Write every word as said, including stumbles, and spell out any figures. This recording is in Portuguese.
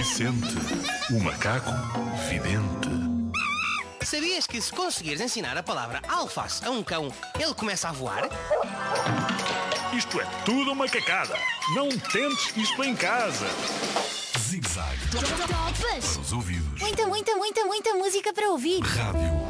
Vicente, o macaco vidente. Sabias que se conseguires ensinar a palavra alface a um cão, ele começa a voar? Isto é tudo uma cacada. Não tentes isto em casa. Zig-zag. Para os ouvidos. Muita, muita, muita, muita música para ouvir. Rádio